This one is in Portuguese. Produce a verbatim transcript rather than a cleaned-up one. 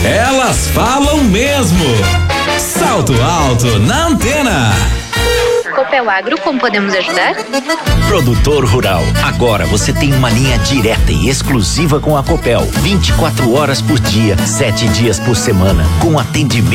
Elas falam mesmo. Salto Alto na Antena. Copel Agro, como podemos ajudar? Produtor rural, agora você tem uma linha direta e exclusiva com a Copel. vinte e quatro horas por dia, sete dias por semana, com atendimento